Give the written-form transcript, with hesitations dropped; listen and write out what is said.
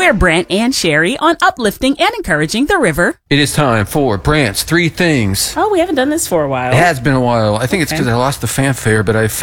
We're Brant and Sherry on uplifting and encouraging the river. It is time for Brant's Three Things. Oh, we haven't done this for a while. It has been a while. I think it's because I lost the fanfare, but I found